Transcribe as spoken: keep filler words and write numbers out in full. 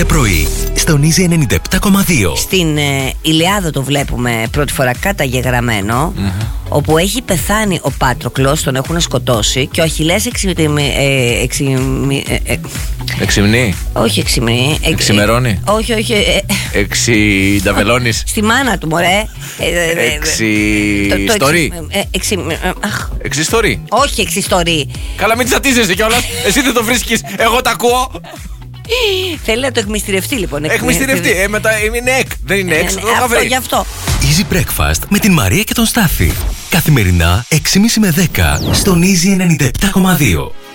κάθε πρωί στον Easy ενενήντα επτά κόμμα δύο. Στην ε, Ηλιάδα το βλέπουμε πρώτη φορά καταγεγραμμένο, mm-hmm. όπου έχει πεθάνει ο Πάτροκλος, τον έχουν σκοτώσει και ο Αχιλλέας εξημερώνει. Ε, εξημι, ε, ε, εξημνεί. Όχι εξημνεί. Ε, Εξημερώνει. Ε, όχι, όχι. Ε, Εξινταβελώνεις. Στη μάνα του, μωρέ. Εξιστορεί. Εξιστορεί. Όχι εξιστορεί. Καλά, μην τσατίζεσαι κιόλας. Εσύ δεν το βρίσκεις, εγώ τα ακούω. Θέλει να το εκμυστηρευτεί λοιπόν. Εκμυστηρευτεί. Ε, μετά είναι εκ. Δεν είναι εξ. Αυτό γι' αυτό. Easy Breakfast με την Μαρία και τον Στάφη. Καθημερινά έξι και μισή με δέκα στον Easy ενενήντα επτά κόμμα δύο.